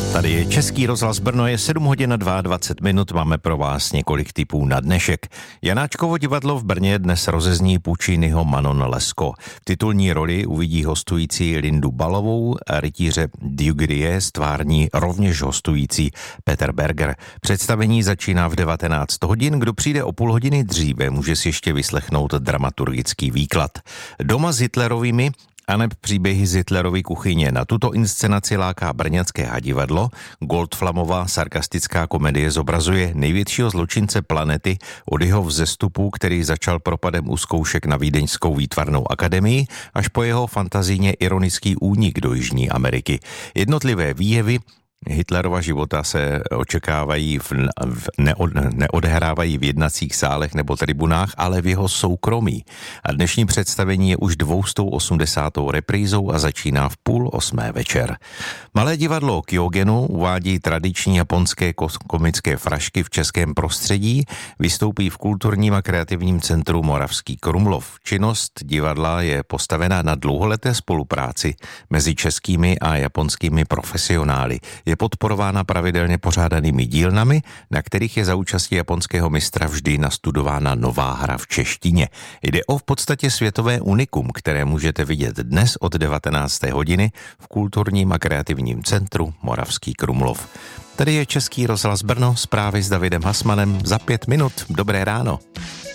Tady je Český rozhlas Brno, je 7 hodin a 22 minut, máme pro vás několik tipů na dnešek. Janáčkovo divadlo v Brně dnes rozezní Pucciniho Manon Lescaut. V titulní roli uvidí hostující Lindu Ballovou a rytíře Dugrie stvární rovněž hostující Peter Berger. Představení začíná v 19 hodin, kdo přijde o půl hodiny dříve, může si ještě vyslechnout dramaturgický výklad. Doma s Hitlerovými aneb příběhy z Hitlerovy kuchyně. Na tuto inscenaci láká brněnské divadlo. Goldflamová sarkastická komedie zobrazuje největšího zločince planety od jeho vzestupu, který začal propadem u zkoušek na Vídeňskou výtvarnou akademii, až po jeho fantazijně ironický únik do Jižní Ameriky. Jednotlivé výjevy Hitlerova života se očekávají, neodehrávají v jednacích sálech nebo tribunách, ale v jeho soukromí. A dnešní představení je už 280. reprízou a začíná v 7:30 večer. Malé divadlo Kyogenu uvádí tradiční japonské komické frašky v českém prostředí, vystoupí v kulturním a kreativním centru Moravský Krumlov. Činnost divadla je postavena na dlouholeté spolupráci mezi českými a japonskými profesionály. Je podporována pravidelně pořádanými dílnami, na kterých je za účasti japonského mistra vždy nastudována nová hra v češtině. Jde o v podstatě světové unikum, které můžete vidět dnes od 19. hodiny v kulturním a kreativním centru Moravský Krumlov. Tady je Český rozhlas Brno, zprávy s Davidem Hasmanem za 5 minut. Dobré ráno.